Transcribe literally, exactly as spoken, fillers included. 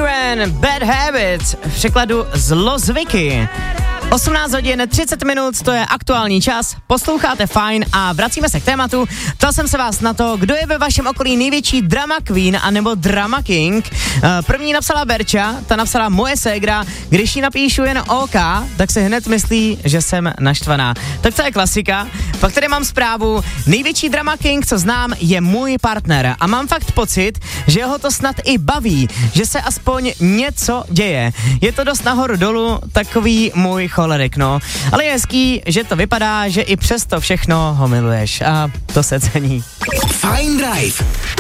Sheeran, Bad Habits, v překladu zlozvyky. osmnáct hodin třicet minut, to je aktuální čas, posloucháte Fajn a vracíme se k tématu. Ptal jsem se vás na to, kdo je ve vašem okolí největší drama queen anebo drama king. První napsala Berča, ta napsala moje ségra, když jí napíšu jen OK, tak si hned myslí, že jsem naštvaná. Tak to je klasika. Pak tady mám zprávu, největší drama king, co znám, je můj partner a mám fakt pocit, že ho to snad i baví, že se aspoň něco děje. Je to dost nahoru dolů, takový můj cholerik, no. Ale je hezký, že to vypadá, že i přesto všechno ho miluješ a to se cení. Fajn Drive.